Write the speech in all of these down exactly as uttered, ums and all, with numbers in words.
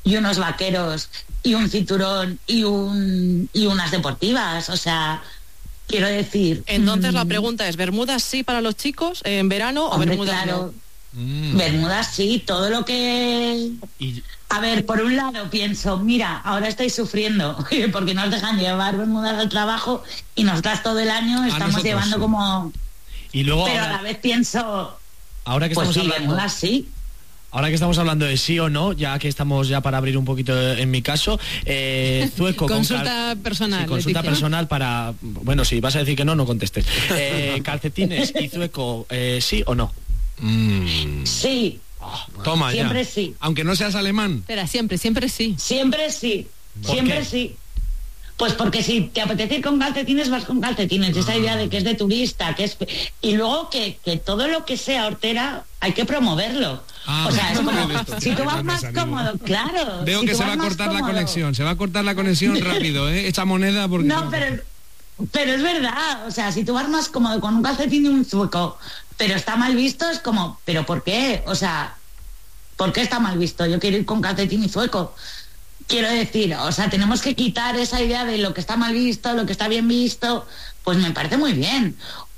y unos vaqueros y un cinturón y un y unas deportivas, o sea, quiero decir. Entonces mmm, la pregunta es, ¿bermudas sí para los chicos en verano o hombre, bermudas claro, no? Mm. Bermudas sí, todo lo que... Y... A ver, por un lado pienso, mira, ahora estoy sufriendo porque nos dejan llevar bermudas al trabajo y nosotras todo el año estamos llevando sí. como... Y luego Pero ahora... a la vez pienso... Ahora que pues estamos sí, hablando... bermudas sí. Ahora que estamos hablando de sí o no, ya que estamos ya para abrir un poquito en mi caso, eh, Zueco... consulta con cal... personal. Sí, consulta Leticia. personal para... Bueno, si vas a decir que no, no contestes. Eh, calcetines y Zueco, eh, ¿sí o no? Mm. Sí. Oh, toma siempre ya. sí. Aunque no seas alemán. Espera, siempre, siempre sí. Siempre sí. Siempre qué? sí. Pues porque si te apetece ir con calcetines, vas con calcetines. Ah. Esa idea de que es de turista, que es... Y luego que, que todo lo que sea hortera hay que promoverlo. Ah, o sea, es como... Si tú vas más cómodo, claro. Veo si que se va a cortar la conexión. Se va a cortar la conexión rápido, ¿eh? Echa moneda porque... No, pero... Pero es verdad. O sea, si tú vas más cómodo con un calcetín y un Zueco, pero está mal visto, es como... ¿Pero por qué? O sea... ¿Por qué está mal visto? Yo quiero ir con calcetín y Zueco. Quiero decir, o sea, tenemos que quitar esa idea de lo que está mal visto, lo que está bien visto, pues me parece muy bien.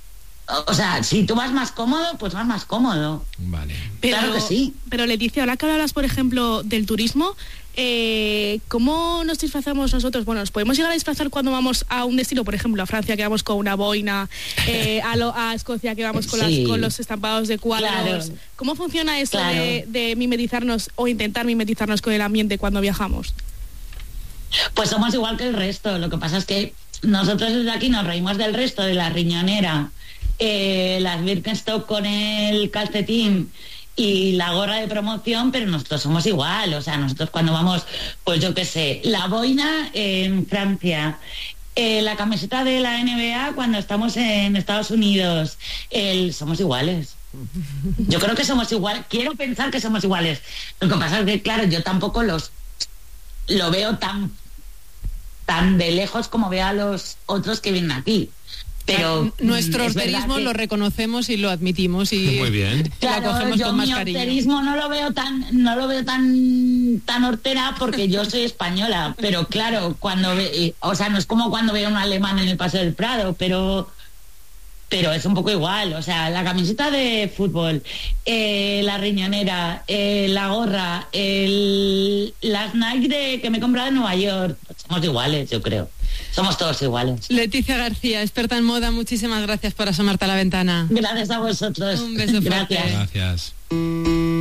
O sea, si tú vas más cómodo, pues vas más cómodo. Vale. Pero, claro que sí. Pero Leticia, ahora que hablas, por ejemplo, del turismo, eh, ¿cómo nos disfrazamos nosotros? Bueno, nos podemos llegar a disfrazar cuando vamos a un destino, por ejemplo, a Francia, que vamos con una boina, eh, a, lo, a Escocia, que vamos con, sí. las, con los estampados de cuadros. Claro. ¿Cómo funciona esto claro. de, de mimetizarnos o intentar mimetizarnos con el ambiente cuando viajamos? Pues somos igual que el resto. Lo que pasa es que nosotros desde aquí nos reímos del resto, de la riñonera, eh, las Birkenstock con el calcetín y la gorra de promoción, pero nosotros somos igual. O sea, nosotros cuando vamos, pues yo qué sé, la boina en Francia, eh, la camiseta de la N B A cuando estamos en Estados Unidos, el, somos iguales. Yo creo que somos iguales. Quiero pensar que somos iguales. Lo que pasa es que, claro, yo tampoco los lo veo tan tan de lejos como veo a los otros que vienen aquí. Pero nuestro horterismo que... lo reconocemos y lo admitimos y muy bien. Claro, lo cogemos yo con más mi cariño. horterismo no lo veo tan no lo veo tan tan hortera porque yo soy española, pero claro, cuando ve, o sea, no es como cuando veo a un alemán en el Paseo del Prado, pero pero es un poco igual. O sea, la camiseta de fútbol, eh, la riñonera, eh, la gorra, el, las Nike de, que me he comprado en Nueva York, somos iguales, yo creo. Somos todos iguales. Leticia García, experta en moda, muchísimas gracias por asomarte a la ventana. Gracias a vosotros. Un beso fuerte. Gracias. Gracias.